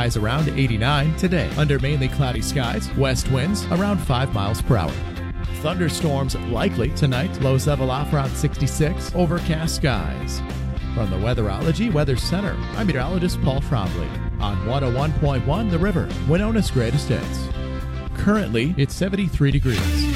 Highs around 89 today. Under mainly cloudy skies, west winds around 5 miles per hour. Thunderstorms likely tonight. Lows level off around 66. Overcast skies. From the Weatherology Weather Center, I'm meteorologist Paul Trombley on 101.1 The River, Winona's greatest hits. Currently, it's 73 degrees.